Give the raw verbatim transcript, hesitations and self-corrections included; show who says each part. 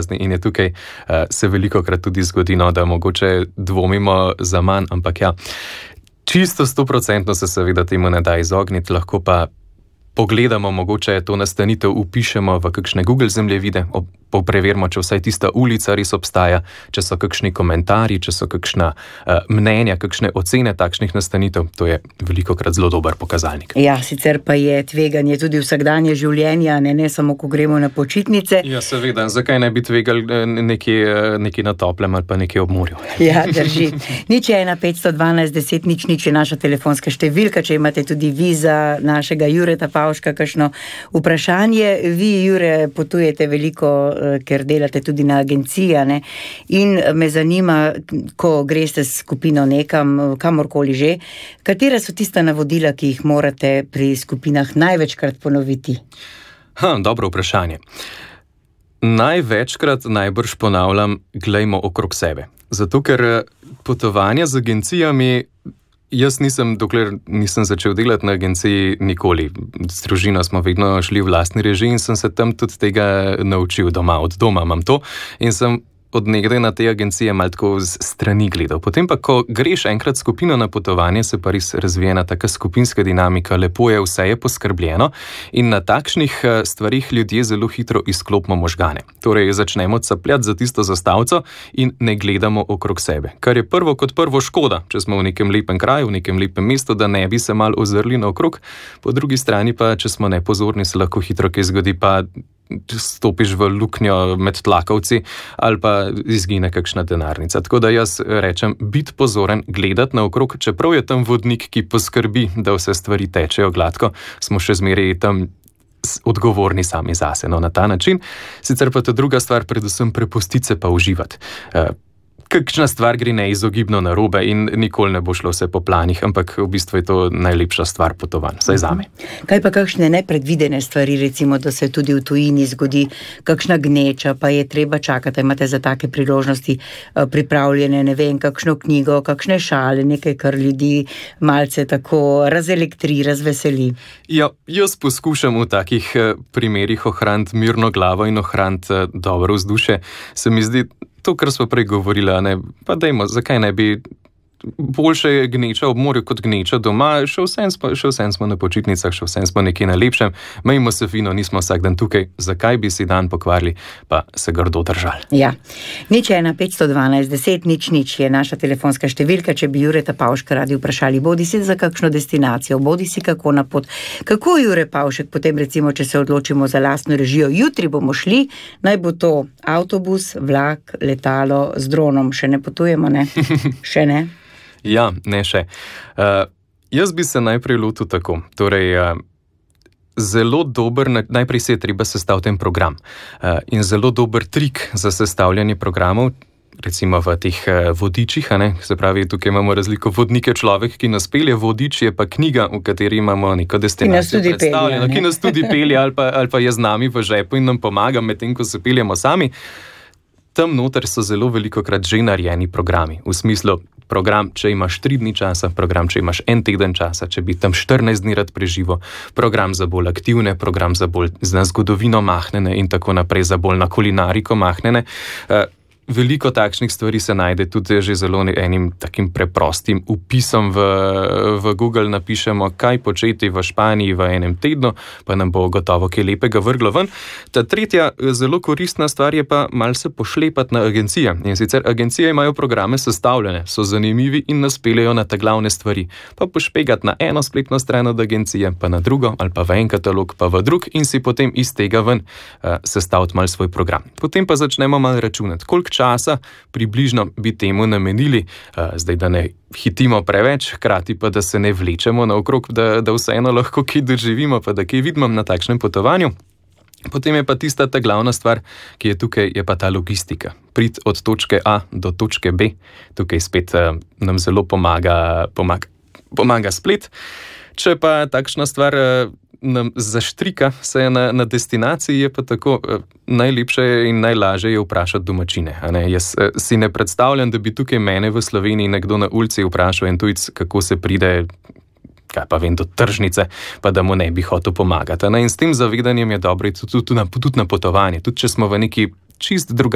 Speaker 1: nervozni in je tukaj uh, se veliko krat tudi zgodi, no, da mogoče dvomimo za manj, ampak ja, čisto stoprocentno se seveda temu ne da izogniti, lahko pa pogledamo, mogoče to nastanitev upišemo v kakšne Google zemljevide, preverimo, če vsaj tista ulica res obstaja, če so kakšni komentarji, če so kakšna uh, mnenja, kakšne ocene takšnih nastanitev. To je velikokrat zelo dober pokazalnik.
Speaker 2: Ja, sicer pa je tveganje tudi vsakdanje življenja, ne, ne samo, ko gremo na počitnice.
Speaker 1: Ja, seveda, zakaj ne bi tvegali nekaj, nekaj na toplem ali pa nekaj ob morju?
Speaker 2: Ja, drži. Nič ena, petsto dvanajst, deset, nič, nič je naša telefonska številka, če imate tudi vi za našega Jureta Pavška kakšno vprašanje. Vi, Jure, potujete veliko, ker delate tudi na agencija, ne? In me zanima, ko greste s skupino nekam, kamorkoli že, katera so tista navodila, ki jih morate pri skupinah največkrat ponoviti?
Speaker 1: Ha, dobro vprašanje. Največkrat najbrž ponavljam, glejmo okrog sebe. Zato, ker potovanja z agencijami, jaz nisem, dokler nisem začel delati na agenciji, nikoli. S družino smo vedno šli v lastni režiji in sem se tam tudi tega naučil doma. Od doma imam to in sem od nekdaj na te agencije malo tako z strani gledal. Potem pa, ko greš enkrat skupino na potovanje, se pa res razvije ena taka skupinska dinamika, lepo je, vse je poskrbljeno in na takšnih stvarih ljudje zelo hitro izklopimo možgane. Torej, začnemo capljati za tisto zastavico in ne gledamo okrog sebe. Kar je prvo kot prvo škoda, če smo v nekem lepem kraju, v nekem lepem mestu, da ne bi se malo ozrli naokrog, po drugi strani pa, če smo nepozorni, se lahko hitro kaj zgodi, pa stopiš v luknjo med tlakovci ali pa izgine kakšna denarnica. Tako da jaz rečem, biti pozoren, gledati naokrog, čeprav je tam vodnik, ki poskrbi, da vse stvari tečejo gladko, smo še zmeraj tam odgovorni sami zase, no, na ta način. Sicer pa ta druga stvar, predvsem prepustiti se pa uživati. Uh, Kakšna stvar gre neizogibno narobe in nikoli ne bo šlo vse po planih, ampak v bistvu je to najlepša stvar potovanj, vsaj zame.
Speaker 2: Kaj pa kakšne nepredvidene stvari, recimo, da se tudi v tujini zgodi kakšna gneča, pa je treba čakati, imate za take priložnosti pripravljene, ne vem, kakšno knjigo, kakšne šale, nekaj, kar ljudi malce tako razelektri, razveseli? Ja, jaz poskušam v takih primerih ohraniti mirno glavo in ohraniti dobro vzdušje. Se mi zdi, to, kar smo prej govorili, ne, pa dajmo, zakaj ne bi boljše je gneča ob morju kot gneča doma, še vsem smo, še vsem smo na počitnicah, še vsem smo nekje na lepšem, majmo se fino, nismo vsak dan tukaj, zakaj bi si dan pokvarili, pa se grdo držali. Ja, nič ena, petsto dvanajst, deset, nič, nič je naša telefonska številka, če bi Jureta Pavška radi vprašali, bodi si za kakšno destinacijo, bodi si kako na pot. Kako, Jure Pavšek, potem recimo, če se odločimo za lastno režijo, jutri bomo šli, naj bo to avtobus, vlak, letalo, z dronom, še ne potujemo, ne? Še ne?
Speaker 1: Ja, ne še. Uh, jaz bi se najprej lotil tako. Torej, uh, zelo dober, najprej se je treba sestaviti ten program. Uh, in zelo dober trik za sestavljanje programov, recimo v teh uh, vodičih, a ne? Se pravi, tukaj imamo razliko vodnike človek, ki nas pelje, vodič je pa knjiga, v kateri imamo neko destinacijo predstavljeno, ki nas tudi pelje ali pa, ali pa je z nami v žepu in nam pomaga medtem, ko se peljemo sami. Tam noter so zelo velikokrat že narejeni programi, v smislu program, če imaš tri dni časa, program, če imaš en teden časa, če bi tam štirinajst dni rad preživel, program za bolj aktivne, program za bolj za zgodovino mahnene in tako naprej, za bolj na kulinariko mahnene. Uh, Veliko takšnih stvari se najde tudi že zelo enim takim preprostim vpisom v, v Google, napišemo, kaj početi v Španiji v enem tednu, pa nam bo gotovo kaj lepega vrglo ven. Ta tretja zelo koristna stvar je pa malo se pošlepati na agencije. In sicer agencije imajo programe sestavljene, so zanimivi in nas peljejo na te glavne stvari. Pa pošpegati na eno spletno stran od agencije, pa na drugo, ali pa v en katalog, pa v drug in si potem iz tega ven uh, sestaviti malo svoj program. Potem pa začnemo malo računati, koliko časa približno bi temu namenili, zdaj da ne hitimo preveč, hkrati pa da se ne vlečemo naokrog, da, da vseeno lahko kaj doživimo, pa da kaj vidimo na takšnem potovanju. Potem je pa tista ta glavna stvar, ki je tukaj, je pa ta logistika. Priti od točke A do točke B, tukaj spet nam zelo pomaga, pomaga, pomaga splet. Če pa takšna stvar nam zaštrika se na, na destinaciji, je pa tako eh, najlepše in najlažje je vprašati domačine. A ne? Jaz eh, si ne predstavljam, da bi tukaj mene v Sloveniji nekdo na ulici vprašal en tujec, kako se pride, kaj pa vem, do tržnice, pa da mu ne bi hotel pomagati. A ne? In s tem zavedanjem je dobro tudi, tudi, na, tudi na potovanje. Tudi če smo v neki čist drugačni